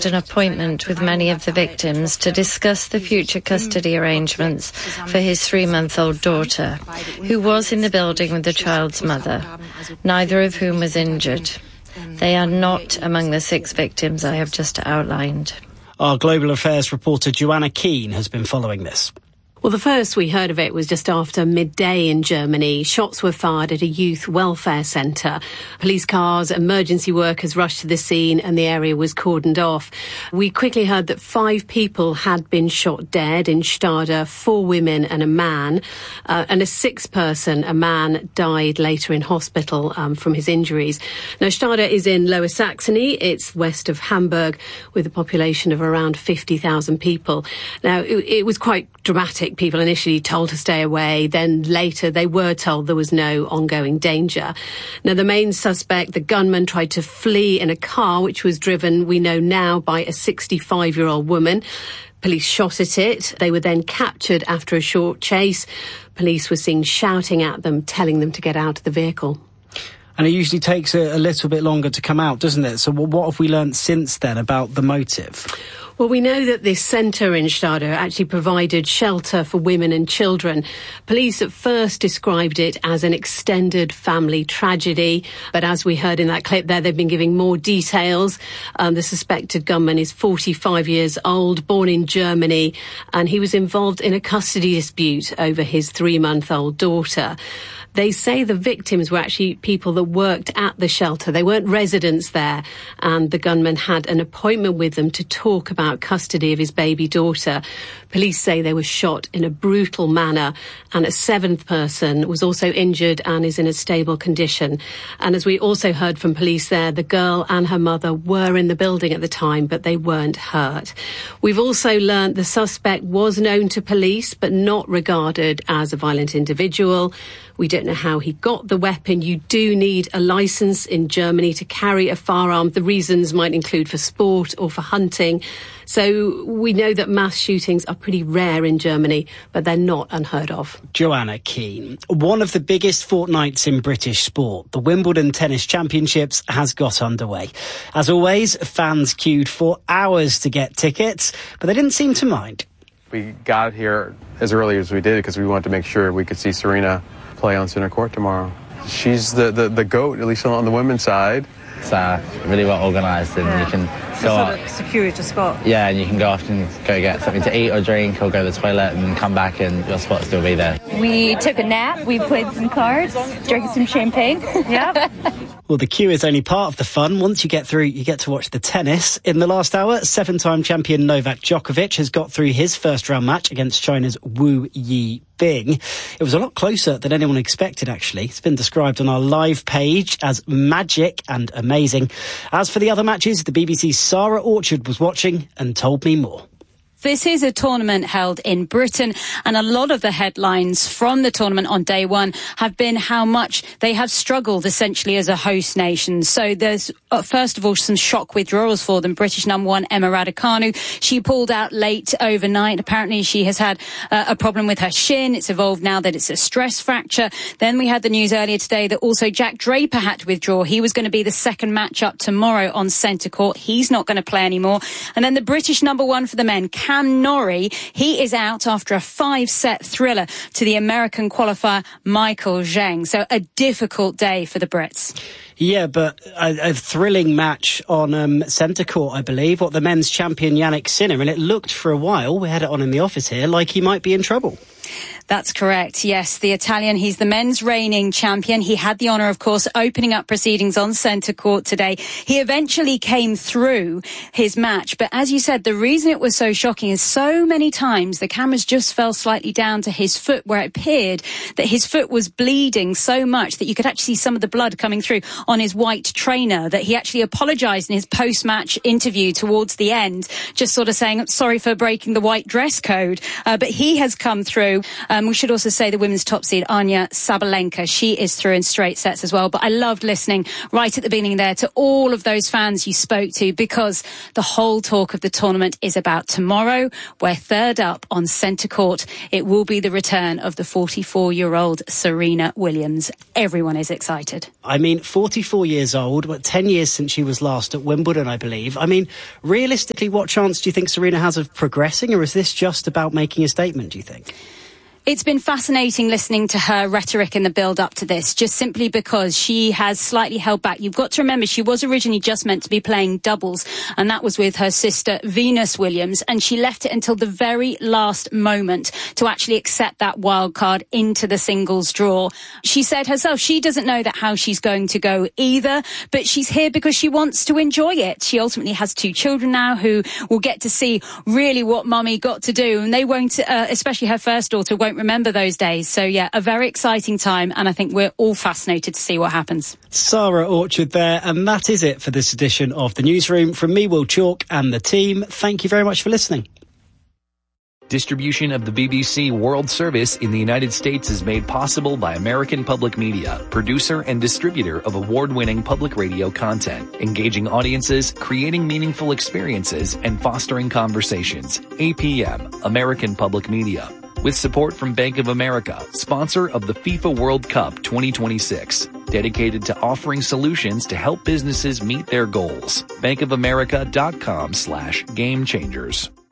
had an appointment with many of the victims to discuss the future custody arrangements for his 3-month-old daughter, who was in the building with the child's mother, neither of whom was injured. They are not among the 6 victims I have just outlined. Our Global Affairs reporter Joanna Keane has been following this. Well, the first we heard of it was just after midday in Germany. Shots were fired at a youth welfare centre. Police cars, emergency workers rushed to the scene and the area was cordoned off. We quickly heard that 5 people had been shot dead in Stade, 4 women and a man. And a 6th person, a man, died later in hospital from his injuries. Now, Stade is in Lower Saxony. It's west of Hamburg with a population of around 50,000 people. Now, it was quite dramatic. People initially told to stay away, then later they were told there was no ongoing danger. Now, the main suspect, the gunman, tried to flee in a car which was driven, we know now, by a 65-year-old woman. Police shot at it. They were then captured after a short chase. Police were seen shouting at them, telling them to get out of the vehicle. And it usually takes a little bit longer to come out, doesn't it? So what have we learnt since then about the motive? Well, we know that this centre in Stade actually provided shelter for women and children. Police at first described it as an extended family tragedy, but as we heard in that clip there, they've been giving more details. The suspected gunman is 45 years old, born in Germany, and he was involved in a custody dispute over his 3-month-old daughter. They say the victims were actually people that worked at the shelter. They weren't residents there, and the gunman had an appointment with them to talk about custody of his baby daughter. Police say they were shot in a brutal manner, and a 7th person was also injured and is in a stable condition. And as we also heard from police there, the girl and her mother were in the building at the time, but they weren't hurt. We've also learnt the suspect was known to police, but not regarded as a violent individual. We don't know how he got the weapon. You do need a licence in Germany to carry a firearm. The reasons might include for sport or for hunting. So we know that mass shootings are pretty rare in Germany, but they're not unheard of. Joanna Keane. One of the biggest fortnights in British sport, the Wimbledon Tennis Championships, has got underway. As always, fans queued for hours to get tickets, but they didn't seem to mind. We got here as early as we did because we wanted to make sure we could see Serena play on center court tomorrow. She's the GOAT, at least on the women's side. It's really well organised, and you can go sort of secure your spot. Yeah, and you can go off and go get something to eat or drink or go to the toilet and come back and your spot still be there. We took a nap, we played some cards, drank some champagne. Yep. Well, the queue is only part of the fun. Once you get through, you get to watch the tennis. In the last hour, 7-time champion Novak Djokovic has got through his first-round match against China's Wu Yibing. It was a lot closer than anyone expected, actually. It's been described on our live page as magic and amazing. As for the other matches, the BBC's Sarah Orchard was watching and told me more. This is a tournament held in Britain, and a lot of the headlines from the tournament on day one have been how much they have struggled essentially as a host nation. So there's, first of all, some shock withdrawals for them. British number 1 Emma Raducanu, she pulled out late overnight. Apparently she has had a problem with her shin. It's evolved now that it's a stress fracture. Then we had the news earlier today that also Jack Draper had to withdraw. He was going to be the second match-up tomorrow on centre court. He's not going to play anymore. And then the British number 1 for the men, Cam Norrie, he is out after a 5-set thriller to the American qualifier Michael Zheng. So a difficult day for the Brits. Yeah, but a thrilling match on centre court, I believe. The men's champion Yannick Sinner, and it looked for a while, we had it on in the office here, like he might be in trouble. That's correct, yes. The Italian, he's the men's reigning champion. He had the honour, of course, opening up proceedings on centre court today. He eventually came through his match, but as you said, the reason it was so shocking is so many times the cameras just fell slightly down to his foot, where it appeared that his foot was bleeding so much that you could actually see some of the blood coming through on his white trainer, that he actually apologised in his post-match interview towards the end, just sort of saying, sorry for breaking the white dress code. But he has come through through. We should also say the women's top seed, Anya Sabalenka, she is through in straight sets as well. But I loved listening right at the beginning there to all of those fans you spoke to, because the whole talk of the tournament is about tomorrow, where third up on centre court, it will be the return of the 44-year-old Serena Williams. Everyone is excited. I mean, 44 years old, but 10 years since she was last at Wimbledon, I believe. I mean, realistically, what chance do you think Serena has of progressing, or is this just about making a statement, do you think? It's been fascinating listening to her rhetoric in the build-up to this, just simply because she has slightly held back. You've got to remember, she was originally just meant to be playing doubles, and that was with her sister Venus Williams, and she left it until the very last moment to actually accept that wild card into the singles draw. She said herself she doesn't know that how she's going to go either, but she's here because she wants to enjoy it. She ultimately has 2 children now who will get to see really what mummy got to do, and they won't, especially her first daughter, won't remember those days. So yeah, a very exciting time, and I think we're all fascinated to see what happens. Sarah Orchard there, and that is it for this edition of The Newsroom. From me, Will Chalk, and the team, thank you very much for listening. Distribution of the BBC World Service in the United States is made possible by American Public Media, producer and distributor of award-winning public radio content, engaging audiences, creating meaningful experiences, and fostering conversations. APM, American Public Media. With support from Bank of America, sponsor of the FIFA World Cup 2026, dedicated to offering solutions to help businesses meet their goals. bankofamerica.com/gamechangers.